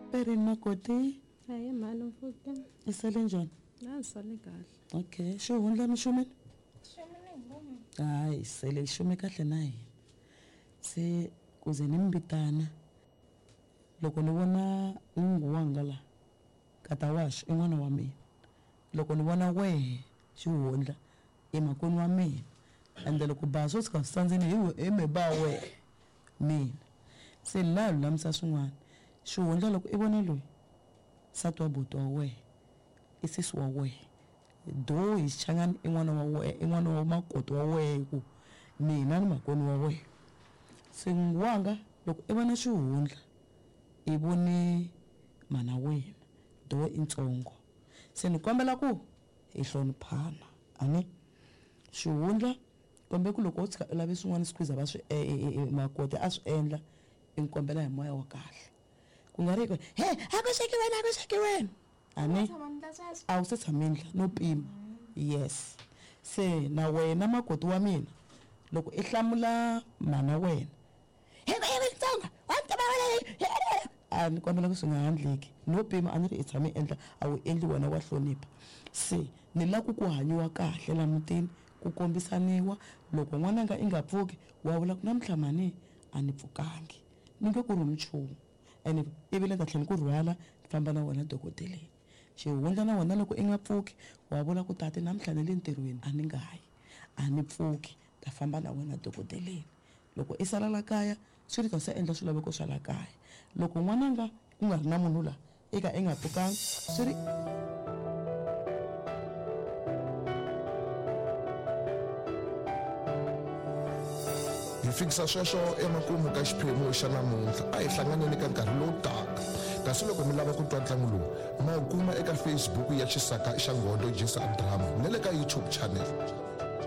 Perin Makoti. Hayi mani mfuke. Isele njani? Nasale kahle. Okay, sho hundla mishumeni? Shemene ngibona. Hayi, sele ishume kahle naye. Se kuze nimbitana. Loko ni vona unguwanga la. Katawash in'wana wa mina. Loko ni vona wehe xihundla emakwini wa mina. Ende loko baso sika sandzini hi me ba we mina. Se la lamsa swin'wana. Xihundla loko I vona loyi satwa buto wa we isisi wa we do hi changani in'wana wa we in'wana wa makoto wa we ku mina ni makoni wa we singwanga loko I vona xihundla I voni mana wena do intsongo se ni kombela ku hi hloniphana ani xihundla kombe ku loko u tshika lavi swin'wana squeeze va swi makoti a swi endla inkombela hi moya wa kahle ku nga ri ku he akusheki wena ani a u se tshamendla no pima yes se na wena makoti wa mina loko I hlamula mana wena he ntsonga wa ntaba wena ani kombela ku swi nga handleki no pima ani ri I tshame endla a wu endli wena wa hlonipha se ni la ku hanyiwa kahle la mutini ku kombisaniwa loko n'wananga I nga pfuki wa vula ku namhlamani a ni pfukangi ni nge ku ri mchumu ene I vile ta tlhela ku rhwala famba na wena dokoteleni xihundla na wena loko I nga pfuki wa vula ku tate namhlanje le ntirhweni a ni nga yi a ni pfuki ta famba na wena dokoteleni loko I sala la kaya swi ri ta se endla swilaveko swa la kaya loko n'wananga ku nga ri na munhu la eka I nga pfukangi swi ri hi fikisa sweswo emakumu ka xiphemu xa namuntlha a hi hlanganeni ka nkarhi lowu taka kasi loko mi lava ku twa ntlangu lowu ma wu kuma eka Facebook ya Chisaka xa Ngondo Jisa Drama na le ka YouTube channel.